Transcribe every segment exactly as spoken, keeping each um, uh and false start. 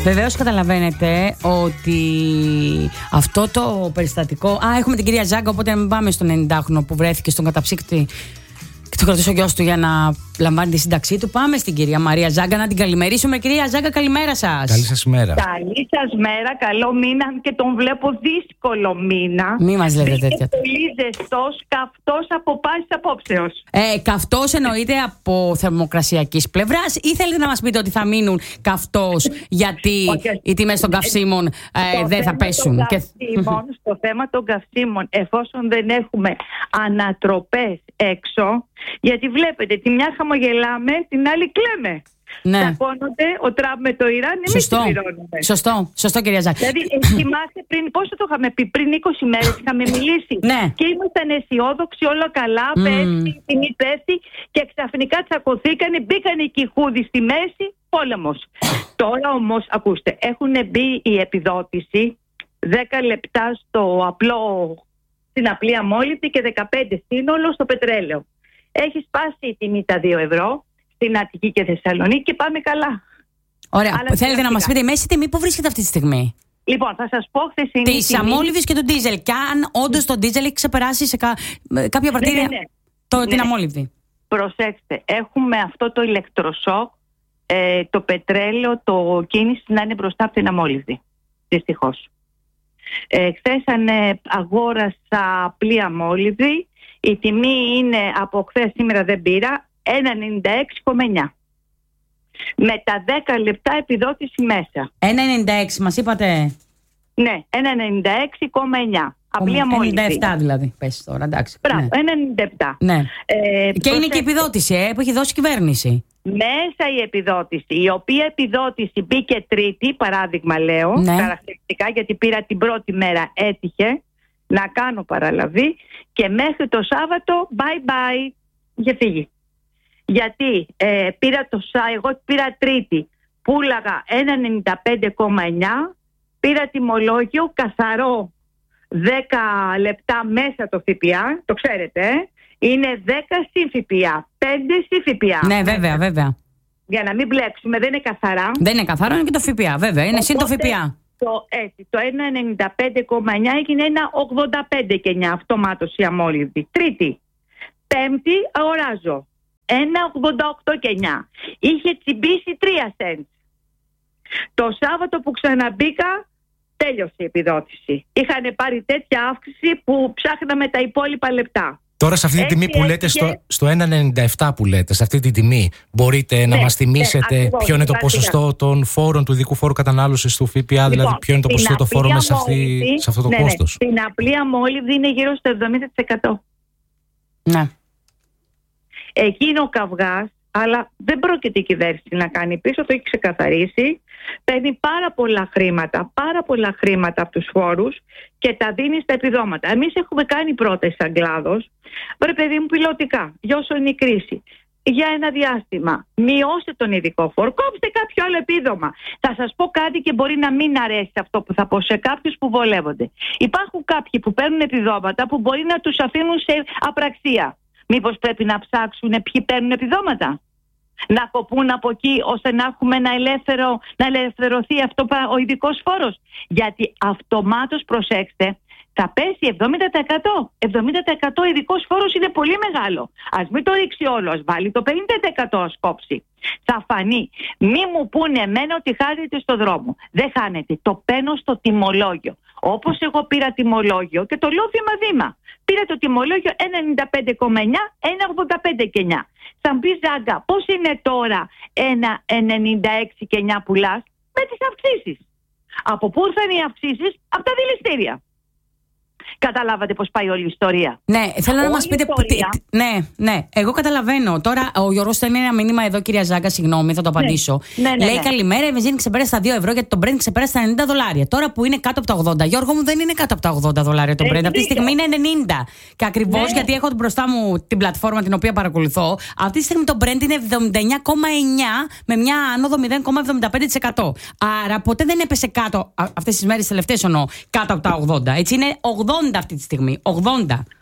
Βεβαίως καταλαβαίνετε ότι αυτό το περιστατικό. Α, έχουμε την κυρία Ζάγκα, οπότε να μην πάμε στον ενενηντάχρονο που βρέθηκε στον καταψύκτη και του κρατούσε ο γιος του για να λαμβάνει τη σύνταξή του. Πάμε στην κυρία Μαρία Ζάγκα να την καλημερίσουμε. Κυρία Ζάγκα, καλημέρα σας. Καλή σας ημέρα. Καλή σας μέρα, καλό μήνα και τον βλέπω δύσκολο μήνα. Μη μας λέτε τέτοια. Είναι πολύ ζεστός, καυτός από πάσης απόψεως. Ε, καυτός εννοείται από θερμοκρασιακής πλευράς ή θέλετε να μας πείτε ότι θα μείνουν καυτός γιατί okay. οι τιμές των καυσίμων ε, δεν θα πέσουν. Και... Στο θέμα των καυσίμων, εφόσον δεν έχουμε ανατροπές έξω, γιατί βλέπετε τη μια χαμογελάμε, την άλλη κλαίμε. Ναι. Τσακώνονται ο Τραμπ με το Ιράν, εμείς σωστό. το πληρώνουμε. Σωστό, σωστό κυρία Ζάκη. Δηλαδή, θυμάστε πριν, πόσο το είχαμε πει, πριν είκοσι μέρες είχαμε μιλήσει ναι. και ήμασταν αισιόδοξοι, όλα καλά, mm. πέφτει, η τιμή πέφτει και ξαφνικά τσακωθήκανε, μπήκαν οι κηχούδοι στη μέση, πόλεμος. Τώρα όμως, ακούστε, έχουν μπει η επιδότηση δέκα λεπτά στο απλό, στην απλή αμόλυντη και δεκαπέντε σύνολο στο πετρέλαιο. Έχει σπάσει η τιμή τα δύο ευρώ στην Αττική και Θεσσαλονίκη και πάμε καλά. Ωραία. Αλλά θέλετε να μας πείτε η μέση τιμή που βρίσκεται αυτή τη στιγμή? Λοιπόν, θα σας πω χθεσινή της αμόλυβδης και του ντίζελ. Και αν όντως το ντίζελ έχει ξεπεράσει σε κα... κάποια παρτίδια ναι, ναι, ναι. Το, ναι. την αμόλυβδη. Προσέξτε, έχουμε αυτό το ηλεκτροσόκ, ε, το πετρέλαιο, το κίνηση να είναι μπροστά από την αμόλυβδη. Δυστυχώς. Ε, χθες ανε, αγόρασα απλή αμόλυβδη. Η τιμή είναι από χθες, σήμερα δεν πήρα, ένα ενενήντα έξι κόμμα εννιά. Με τα δέκα λεπτά επιδότηση μέσα. ένα ενενήντα έξι μας είπατε? Ναι, ένα ενενήντα έξι κόμμα εννιά. Απλή αμόλυβδη. ενενήντα επτά δηλαδή, πες τώρα, εντάξει. Μπράβο, ναι. ένα ενενήντα επτά. Ναι. Ε, και είναι και επιδότηση ε, που έχει δώσει η κυβέρνηση. Μέσα η επιδότηση, η οποία επιδότηση μπήκε τρίτη, παράδειγμα λέω, ναι. χαρακτηριστικά, γιατί πήρα την πρώτη μέρα, έτυχε να κάνω παραλαβή και μέχρι το Σάββατο bye bye, είχε φύγει. Γιατί ε, πήρα το εγώ πήρα τρίτη, πούλαγα ένα ενενήντα πέντε κόμμα εννιά, πήρα τιμολόγιο καθαρό δέκα λεπτά μέσα το ΦΠΑ, το ξέρετε, ε? Είναι δέκα συν ΦΠΑ, πέντε συν ΦΠΑ. Ναι, βέβαια, βέβαια. Για να μην μπλέξουμε, δεν είναι καθαρά. Δεν είναι καθαρά, είναι και το ΦΠΑ, βέβαια, είναι συν το ΦΠΑ. Το, έτσι, το ένα ενενήντα πέντε κόμμα εννιά έγινε ένα ογδόντα πέντε κόμμα εννιά αυτομάτως η αμόλυβδη. Τρίτη. Πέμπτη αγοράζω ένα ογδόντα οκτώ κόμμα εννιά. Είχε τσιμπήσει τρία σεντ. Το Σάββατο που ξαναμπήκα τέλειωσε η επιδότηση. Είχαν πάρει τέτοια αύξηση που ψάχναμε τα υπόλοιπα λεπτά. Τώρα σε αυτή τη τιμή που λέτε, στο, στο ένα ενενήντα επτά που λέτε, σε αυτή τη τιμή, μπορείτε ναι, να μας θυμίσετε ναι, ποιο είναι το ποσοστό των φόρων του ειδικού φόρου κατανάλωσης του ΦΠΑ, λοιπόν, δηλαδή ποιο είναι το ποσοστό των φόρων μέσα σε αυτό το ναι, κόστος? Ναι, την απλή αμόλυβδη είναι γύρω στο εβδομήντα τοις εκατό. Ναι. Εκεί είναι ο καυγάς, αλλά δεν πρόκειται η κυβέρνηση να κάνει πίσω, το έχει ξεκαθαρίσει. Παίρνει πάρα πολλά χρήματα, πάρα πολλά χρήματα από τους φόρους και τα δίνει στα επιδόματα. Εμείς έχουμε κάνει πρόταση σαν κλάδος, βρε παιδί μου, πιλωτικά, για όσο είναι η κρίση, για ένα διάστημα. Μειώστε τον ειδικό φόρο, κόψτε κάποιο άλλο επίδομα. Θα σας πω κάτι και μπορεί να μην αρέσει αυτό που θα πω σε κάποιους που βολεύονται. Υπάρχουν κάποιοι που παίρνουν επιδόματα που μπορεί να τους αφήνουν σε απραξία. Μήπως πρέπει να ψάξουν ποιοι παίρνουν επιδόματα? Να κοπούν από εκεί ώστε να έχουμε ένα ελεύθερο, να ελευθερωθεί αυτό ο ειδικός φόρος. Γιατί αυτομάτως, προσέξτε, θα πέσει εβδομήντα τοις εκατό. εβδομήντα τοις εκατό ειδικός φόρος είναι πολύ μεγάλο. Ας μην το ρίξει όλο, ας βάλει το πενήντα τοις εκατό, ας κόψει. Θα φανεί. Μη μου πούνε εμένα ότι χάνετε στο δρόμο. Δεν χάνετε. Το παίρνω στο τιμολόγιο. Όπως εγώ πήρα τιμολόγιο και το λέω βήμα-βήμα. Πήρα το τιμολόγιο ένα ενενήντα πέντε κόμμα εννιά, ένα ογδόντα πέντε κόμμα εννιά. Θα μπει Ζάγκα, πώς είναι τώρα ένα ενενήντα έξι κόμμα εννιά πουλάς? Με τις αυξήσεις. Από πού ήρθαν οι αυξήσεις? Από τα δηληστήρια. Καταλάβατε πώς πάει όλη η ιστορία? Ναι, θέλω να μας πείτε. Ιστορία... Ναι, ναι, εγώ καταλαβαίνω. Τώρα ο Γιώργος στέλνει ένα μήνυμα εδώ, κυρία Ζάγκα, συγγνώμη, θα το απαντήσω. Ναι, ναι, ναι, λέει ναι. Καλημέρα, η βενζίνη ξεπέρασε τα δύο ευρώ γιατί το Brent ξεπέρασε τα ενενήντα δολάρια. Τώρα που είναι κάτω από τα ογδόντα. Γιώργο μου, δεν είναι κάτω από τα ογδόντα δολάρια το Brent. Αυτή τη στιγμή είναι ενενήντα. Και ακριβώς ναι. γιατί έχω μπροστά μου την πλατφόρμα την οποία παρακολουθώ, αυτή τη στιγμή το Brent είναι εβδομήντα εννιά κόμμα εννιά με μια άνοδο μηδέν κόμμα εβδομήντα πέντε τοις εκατό. Άρα ποτέ δεν έπεσε κάτω, αυτές τις μέρες τελευταίες εννοώ, κάτω από τα ογδόντα. Έτσι είναι ογδόντα αυτή τη στιγμή. ογδόντα.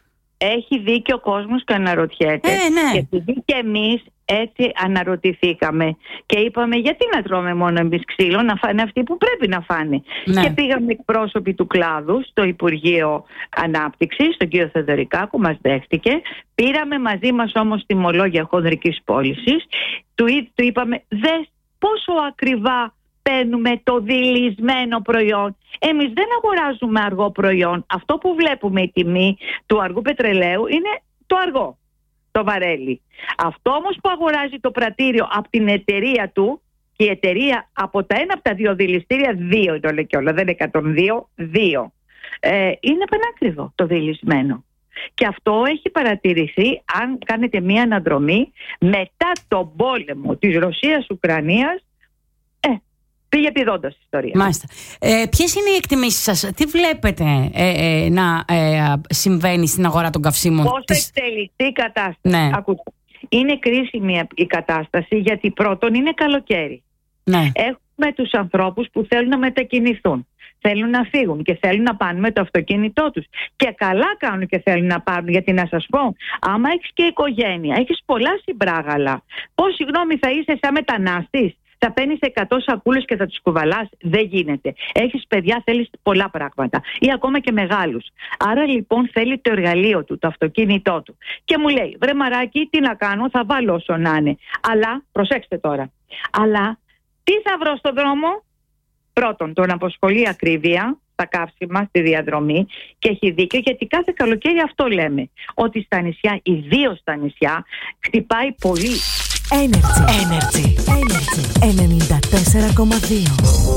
έχει δίκιο ο κόσμος και αναρωτιέται. Ε, ναι. Και επειδή και εμείς έτσι αναρωτηθήκαμε και είπαμε γιατί να τρώμε μόνο εμείς ξύλο, να φάνε αυτοί που πρέπει να φάνε. Ναι. Και πήγαμε εκπρόσωποι του κλάδου στο Υπουργείο Ανάπτυξης, τον κύριο Θεοδωρικάκο, μας δέχτηκε. Πήραμε μαζί μας όμως τιμολόγια χονδρικής πώλησης. Του, του είπαμε δες πόσο ακριβά παίρνουμε το δειλισμένο προϊόν. Εμείς δεν αγοράζουμε αργό προϊόν. Αυτό που βλέπουμε η τιμή του αργού πετρελαίου είναι το αργό, το βαρέλι. Αυτό όμως που αγοράζει το πρατήριο από την εταιρεία του, και η εταιρεία από τα ένα από τα δύο δειλιστήρια, δύο το λέει κιόλα, δεν είναι εκατόν δύο, δύο, ε, είναι πανάκριβο το δειλισμένο. Και αυτό έχει παρατηρηθεί, αν κάνετε μία αναδρομή, μετά τον πόλεμο της Ρωσίας-Ουκρανίας, ε, πήγε πηδώντας η ιστορία. Μάλιστα. Ε, ποιες είναι οι εκτιμήσεις σας, τι βλέπετε ε, ε, να ε, συμβαίνει στην αγορά των καυσίμων? Πώς θα εξελιχθεί η κατάσταση? Ναι. Ακούτε. Είναι κρίσιμη η κατάσταση γιατί πρώτον είναι καλοκαίρι. Ναι. Έχουμε τους ανθρώπους που θέλουν να μετακινηθούν, θέλουν να φύγουν και θέλουν να πάνε με το αυτοκίνητό τους. Και καλά κάνουν και θέλουν να πάρουν, γιατί να σας πω, άμα έχεις και οικογένεια, έχεις πολλά συμπράγαλα, πώς συγγνώμη θα είσαι σαν μετανάστης? Θα παίρνεις εκατό σακούλες και θα τους κουβαλάς? Δεν γίνεται. Έχεις παιδιά, θέλεις πολλά πράγματα. Ή ακόμα και μεγάλους. Άρα λοιπόν θέλει το εργαλείο του, το αυτοκίνητό του. Και μου λέει, βρε μαράκι, τι να κάνω, θα βάλω όσο να είναι. Αλλά, προσέξτε τώρα, αλλά τι θα βρω στον δρόμο? Πρώτον, τον αποσχολεί ακρίβεια στα καύσιμα, στη διαδρομή, και έχει δίκιο, γιατί κάθε καλοκαίρι αυτό λέμε. Ότι στα νησιά, ιδίως στα νησιά, χτυπάει πολύ. Energy. Energy. Energy. ενενήντα τέσσερα κόμμα δύο.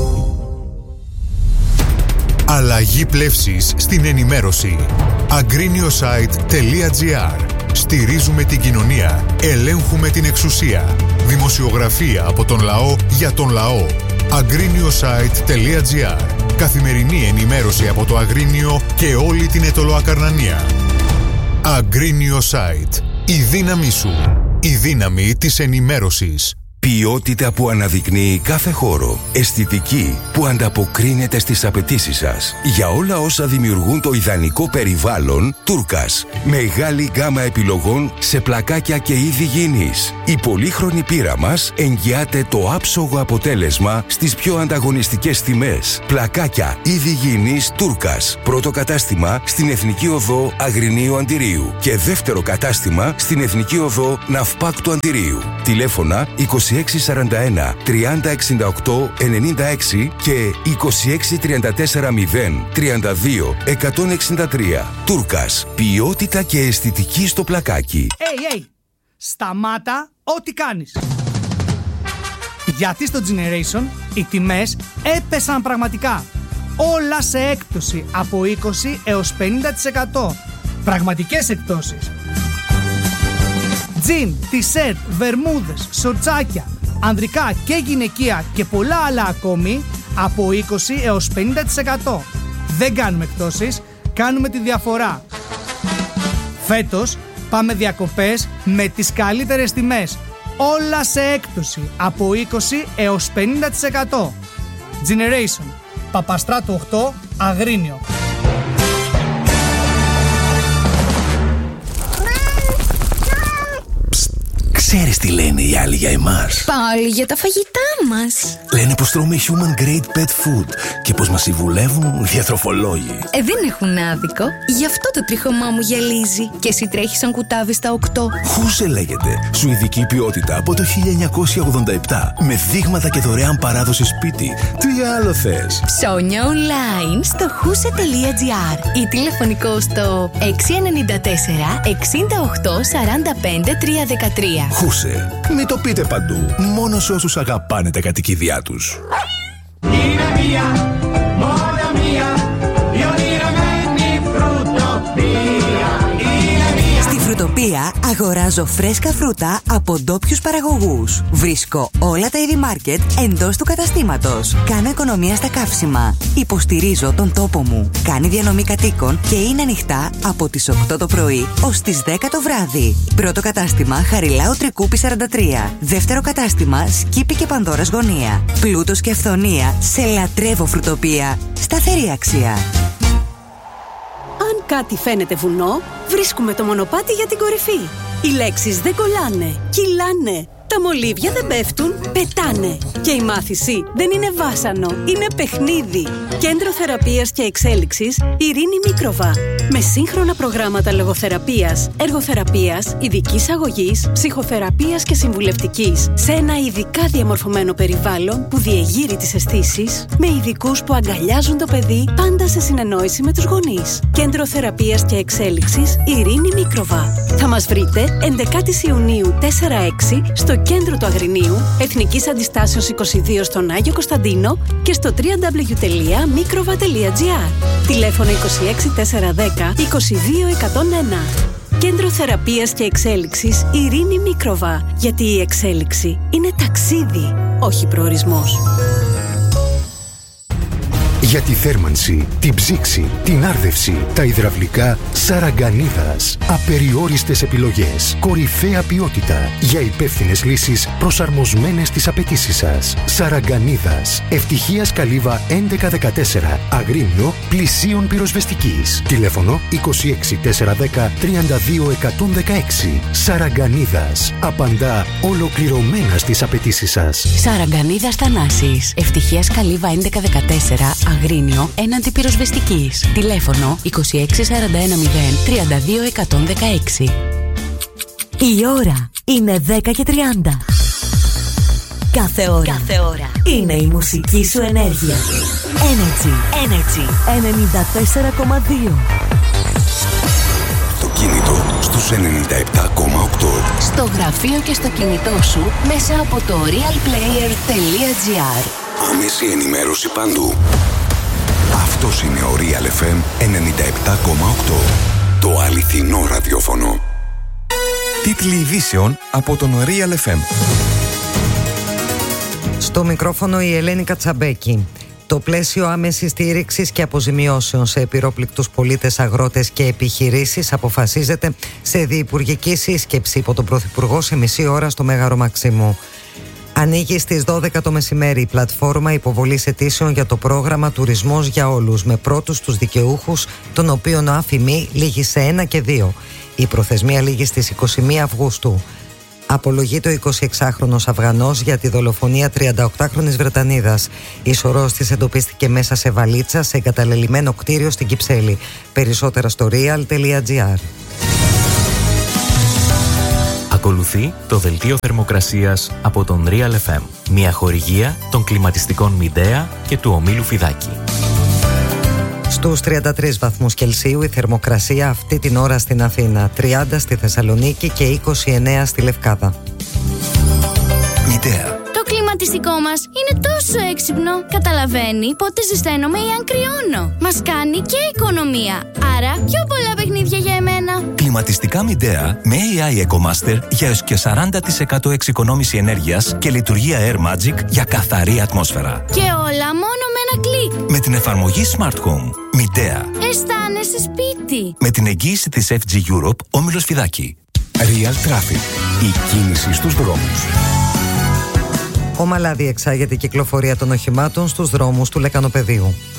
Αλλαγή πλεύσης στην ενημέρωση. agrinio-site τελεία gr. Στηρίζουμε την κοινωνία. Ελέγχουμε την εξουσία. Δημοσιογραφία από τον λαό για τον λαό. agrinio-site τελεία gr. Καθημερινή ενημέρωση από το Αγρίνιο και όλη την Αιτωλοακαρνανία. agrinio-site. Η δύναμή σου. Η δύναμη της ενημέρωσης. Ποιότητα που αναδεικνύει κάθε χώρο. Αισθητική που ανταποκρίνεται στις απαιτήσεις σας. Για όλα όσα δημιουργούν το ιδανικό περιβάλλον, Τούρκας. Μεγάλη γκάμα επιλογών σε πλακάκια και είδη γήινης. Η πολύχρονη πείρα μας εγγυάται το άψογο αποτέλεσμα στις πιο ανταγωνιστικές τιμές. Πλακάκια είδη γήινης Τούρκας. Πρώτο κατάστημα στην Εθνική Οδό Αγρινίου Αντιρίου και δεύτερο κατάστημα στην Εθνική Οδό Ναυπάκτου Αντιρίου. Τηλέφωνα είκοσι έξι σαράντα ένα τριάντα εξήντα οκτώ ενενήντα έξι και είκοσι έξι τριάντα τέσσερα μηδέν τριάντα δύο εκατόν εξήντα τρία. Τούρκας. Ποιότητα και αισθητική στο πλακάκι. Hey, hey. Σταμάτα ό,τι κάνεις. Γιατί στο Generation οι τιμές έπεσαν πραγματικά. Όλα σε έκπτωση από είκοσι έως πενήντα τοις εκατό. Πραγματικές εκπτώσεις. Τζιν, τισέρτ, βερμούδες, σορτσάκια, ανδρικά και γυναικεία και πολλά άλλα ακόμη από είκοσι έως πενήντα τοις εκατό. Δεν κάνουμε εκπτώσεις, κάνουμε τη διαφορά. Φέτος πάμε διακοπές με τις καλύτερες τιμές. Όλα σε έκπτωση από είκοσι έως πενήντα τοις εκατό. Generation, Παπαστράτου οκτώ, Αγρίνιο. Ξέρεις τι λένε οι άλλοι για εμάς? Πάλι για τα φαγητά μας. Λένε πως τρώμε human grade pet food και πως μας συμβουλεύουν διατροφολόγοι. Ε, δεν έχουν άδικο. Γι' αυτό το τρίχωμά μου γυαλίζει. Και εσύ τρέχεις σαν κουτάβι στα οκτώ. Χούσε λέγεται. Σουηδική ποιότητα από το χίλια εννιακόσια ογδόντα επτά. Με δείγματα και δωρεάν παράδοση σπίτι. Τι άλλο θες? Ψώνια online στο χούσε τελεία gr ή τηλεφωνικό στο έξι εννιά τέσσερα εξήντα οκτώ σαράντα πέντε τριακόσια δεκατρία. Χούσε. Μην το πείτε παντού. Μόνο σε όσους αγαπάνε τα κατοικίδια τους. Είναι μία, μόνο μία, διονυρωμένη φρουτοπία. Στη Φρουτοπία αγοράζω φρέσκα φρούτα από ντόπιους παραγωγούς. Βρίσκω όλα τα είδη μάρκετ εντός του καταστήματος. Κάνω οικονομία στα καύσιμα. Υποστηρίζω τον τόπο μου. Κάνει διανομή κατοίκων και είναι ανοιχτά από τις οκτώ το πρωί ως τις δέκα το βράδυ. Πρώτο κατάστημα Χαριλάου Τρικούπη σαράντα τρία. Δεύτερο κατάστημα Σκύπη και Πανδώρας Γωνία. Πλούτος και αυθονία σε λατρεύω Φρουτοπία. Σταθερή αξία. Αν κάτι φαίνεται βουνό, βρίσκουμε το μονοπάτι για την κορυφή. Οι λέξεις δεν κολλάνε, κυλάνε. Τα μολύβια δεν πέφτουν, πετάνε. Και η μάθηση δεν είναι βάσανο, είναι παιχνίδι. Κέντρο Θεραπείας και Εξέλιξης Ειρήνη Μίκροβα. Με σύγχρονα προγράμματα λογοθεραπείας, εργοθεραπείας, ειδικής αγωγής, ψυχοθεραπείας και συμβουλευτικής. Σε ένα ειδικά διαμορφωμένο περιβάλλον που διεγείρει τις αισθήσεις, με ειδικούς που αγκαλιάζουν το παιδί, πάντα σε συνεννόηση με τους γονείς. Κέντρο Θεραπείας και Εξέλιξης Ειρήνη Μίκροβα. Θα μας βρείτε έντεκα Ιουνίου τέσσερα έξι στο Κέντρο του Αγρινίου, Εθνικής Αντιστάσεως είκοσι δύο στον Άγιο Κωνσταντίνο και στο double-u double-u double-u τελεία mikrova τελεία gr. Τηλέφωνο είκοσι έξι τετρακόσια δέκα είκοσι δύο εκατόν ένα. Κέντρο Θεραπείας και Εξέλιξης Ειρήνη Μίκροβα. Γιατί η εξέλιξη είναι ταξίδι, όχι προορισμός. Για τη θέρμανση, την ψήξη, την άρδευση, τα υδραυλικά, Σαραγκανίδας. Απεριόριστες επιλογές, κορυφαία ποιότητα για υπεύθυνες λύσεις προσαρμοσμένες στις απαιτήσεις σας. Σαραγκανίδας. Ευτυχίας Καλύβα έντεκα δεκατέσσερα. Αγρίνιο, πλησίων πυροσβεστικής. Τηλέφωνο είκοσι έξι τετρακόσια δέκα τριάντα δύο εκατόν δεκαέξι. Σαραγκανίδας. Απαντά ολοκληρωμένα στις απαιτήσεις σας. Σαραγκανίδας Θανάσης. Ευτυχίας Καλύβα έντεκα δεκατέσσερα. Αγρίνιο έναντι πυροσβεστικής. Τηλέφωνο είκοσι έξι σαράντα ένα μηδέν τριάντα δύο εκατόν δεκαέξι. Η ώρα είναι δέκα και τριάντα. Κάθε ώρα, Κάθε ώρα είναι η μουσική σου ενέργεια. Energy, Energy ενενήντα τέσσερα κόμμα δύο. Το κινητό στους ενενήντα επτά κόμμα οκτώ. Στο γραφείο και στο κινητό σου μέσα από το realplayer τελεία gr. Άμεση ενημέρωση παντού. Αυτός είναι ο Real εφ εμ ενενήντα επτά κόμμα οκτώ. Το αληθινό ραδιόφωνο. Τίτλοι ειδήσεων από τον Real εφ εμ. Στο μικρόφωνο η Ελένη Κατσαμπέκη. Το πλαίσιο άμεσης στήριξης και αποζημιώσεων σε επιρρόπληκτους πολίτες, αγρότες και επιχειρήσεις αποφασίζεται σε διυπουργική σύσκεψη υπό τον Πρωθυπουργό σε μισή ώρα στο Μέγαρο Μαξίμου. Ανοίγει στις δώδεκα το μεσημέρι η πλατφόρμα υποβολής αιτήσεων για το πρόγραμμα Τουρισμός για Όλους, με πρώτους τους δικαιούχους, των οποίων ο ΑΦΙΜΗ λήγει σε ένα και δύο. Η προθεσμία λήγει στις είκοσι μία Αυγούστου. Απολογείται ο εικοσιεξάχρονος Αφγανός για τη δολοφονία τριανταοκτάχρονης Βρετανίδας. Η σωρός της εντοπίστηκε μέσα σε βαλίτσα σε εγκαταλελειμμένο κτίριο στην Κυψέλη. Περισσότερα στο real τελεία gr. Ακολουθεί το δελτίο θερμοκρασίας από τον Real εφ εμ, μια χορηγία των κλιματιστικών Μιντέα και του ομίλου Φιδάκη. Στους τριάντα τρεις βαθμούς Κελσίου η θερμοκρασία αυτή την ώρα στην Αθήνα, τριάντα στη Θεσσαλονίκη και είκοσι εννέα στη Λευκάδα. Μιντέα. Το κλιματιστικό μας είναι τόσο έξυπνο. Καταλαβαίνει πότε ζεσταίνομαι ή αν κρυώνω. Μας κάνει και οικονομία. Άρα πιο πολλά παιχνίδια για εμένα. Κλιματιστικά Μιντέα με έι άι EcoMaster για έως και σαράντα τοις εκατό εξοικονόμηση ενέργειας και λειτουργία Air Magic για καθαρή ατμόσφαιρα. Και όλα μόνο με ένα κλικ. Με την εφαρμογή Smart Home. Μιντέα. Αισθάνεσαι σπίτι. Με την εγγύηση της εφ τζι Europe, όμιλος Φιδάκη. Real Traffic. Η κίνηση στους δρόμους. Ομαλά διεξάγεται η κυκλοφορία των οχημάτων στους δρόμους του Λεκανοπεδίου.